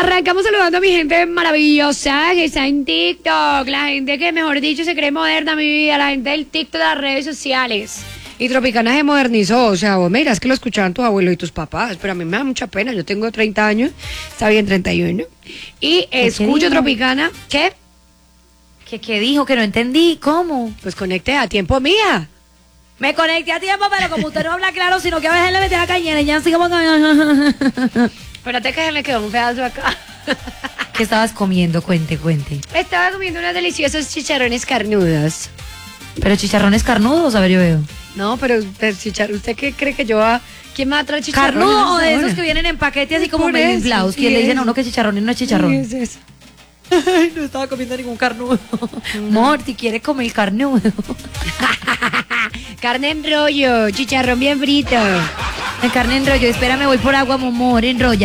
Arrancamos saludando a mi gente maravillosa que está en TikTok. La gente que, mejor dicho, se cree moderna, mi vida. La gente del TikTok de las redes sociales. Y Tropicana se modernizó. O sea, vos me dirás que lo escuchaban tus abuelos y tus papás. Pero a mí me da mucha pena. Yo tengo 30 años. Está bien, 31. Y escucho Tropicana. ¿Qué? ¿Qué dijo? Que no entendí. ¿Cómo? Pues conecte a tiempo mía. Me conecté a tiempo, pero como usted no habla claro, sino que a veces le mete la cañera y ya así como... Espérate que se me quedó un pedazo acá. ¿Qué estabas comiendo? Cuente. Estaba comiendo unos deliciosos chicharrones carnudos. ¿Pero chicharrones carnudos? A ver, yo veo. No, pero ¿usted qué cree que yo va? ¿Quién me va a traer chicharrones? ¿Carnudo o de esos que vienen en paquete así como medio inflados? ¿Quién le dicen a uno que chicharrón y no es chicharrón? ¿Qué es eso? Ay, no estaba comiendo ningún carnudo. Morty, quiere comer el carnudo. Carne en rollo, chicharrón bien frito. El carne en rollo, espérame, voy por agua, momor, enrolla.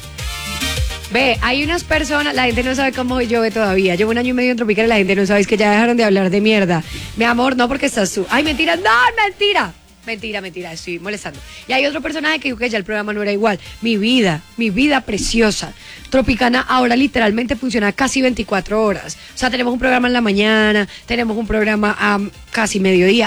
Ve, hay unas personas, la gente no sabe cómo yo ve todavía. Llevo un año y medio en Tropical y la gente no sabe, es que ya dejaron de hablar de mierda. Mi amor, no, porque estás tú. Ay, mentira, no, mentira. Mentira, estoy molestando. Y hay otro personaje que dijo que ya el programa no era igual. Mi vida preciosa. Tropicana ahora literalmente funciona casi 24 horas. O sea, tenemos un programa en la mañana, tenemos un programa a casi mediodía,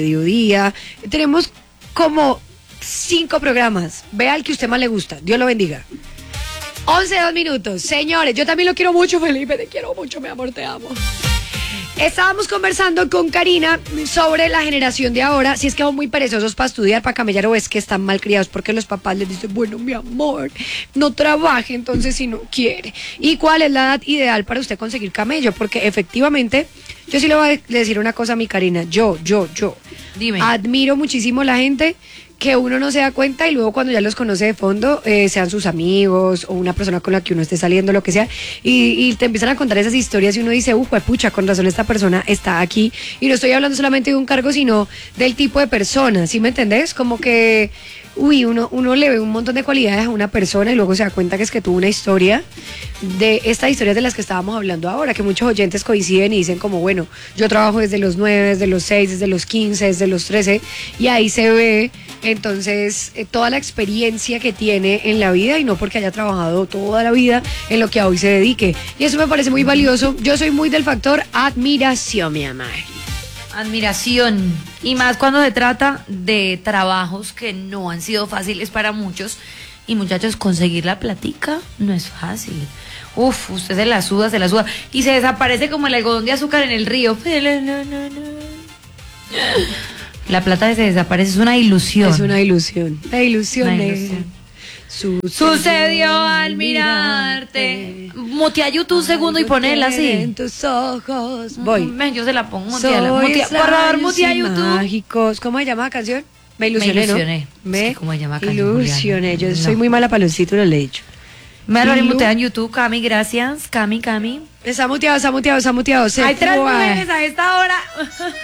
Tenemos como 5 programas. Vea el que a usted más le gusta. Dios lo bendiga. 11, 2 minutos. Señores, yo también lo quiero mucho, Felipe. Te quiero mucho, mi amor, te amo. Estábamos conversando con Karina sobre la generación de ahora, si es que son muy perezosos para estudiar, para camellar, o es que están mal criados porque los papás les dicen, bueno, mi amor, no trabaje entonces si no quiere. ¿Y cuál es la edad ideal para usted conseguir camello? Porque efectivamente, yo sí le voy a decir una cosa a mi Karina, yo Dime. Admiro muchísimo la gente que uno no se da cuenta y luego cuando ya los conoce de fondo, sean sus amigos o una persona con la que uno esté saliendo, lo que sea, y te empiezan a contar esas historias y uno dice, pucha, con razón esta persona está aquí. Y no estoy hablando solamente de un cargo, sino del tipo de persona, ¿sí me entendés? Como que, uno le ve un montón de cualidades a una persona y luego se da cuenta que es que tuvo una historia de estas historias de las que estábamos hablando ahora, que muchos oyentes coinciden y dicen como, bueno, yo trabajo desde los 9, desde los 6, desde los 15, desde los 13, y ahí se ve entonces toda la experiencia que tiene en la vida y no porque haya trabajado toda la vida en lo que a hoy se dedique. Y eso me parece muy valioso. Yo soy muy del factor admiración, mi amor. Admiración. Y más cuando se trata de trabajos que no han sido fáciles para muchos. Y muchachos, conseguir la platica no es fácil. Usted se la suda. Y se desaparece como el algodón de azúcar en el río. La plata se desaparece, es una ilusión. Es una ilusión. La ilusión es... Sucedió al mirarte. Mutea YouTube un segundo y ponela así. En tus ojos. Voy. Yo se la pongo, por favor, mutea YouTube. Mágicos. ¿Cómo se llama la canción? Me ilusioné, ¿Cómo se llama la canción? Ilusioné. Yo soy muy mala para los títulos, le he dicho. Me lo mutea en YouTube, Cami, gracias. Cami. Está muteado. Hay 3 mujeres a esta hora.